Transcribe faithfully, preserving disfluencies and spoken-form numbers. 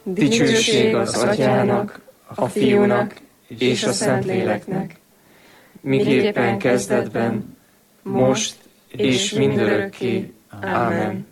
Dicsőség az Atyának, a Fiúnak és a Szentléleknek, miképpen kezdetben, most és mindörökké. Ámen.